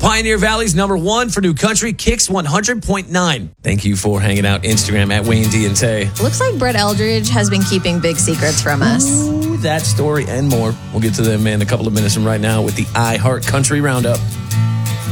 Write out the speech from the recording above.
Pioneer Valley's number one for new country, Kicks 100.9. Thank you for hanging out. Instagram at Wayne D and Tay. Looks like Brett Eldridge has been keeping big secrets from us. Ooh, that story and more. We'll get to them in a couple of minutes from right now with the iHeart Country Roundup.